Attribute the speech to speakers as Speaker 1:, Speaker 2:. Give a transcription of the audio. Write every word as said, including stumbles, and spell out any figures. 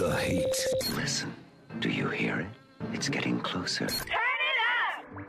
Speaker 1: the heat.
Speaker 2: Listen, do you hear it? It's getting closer.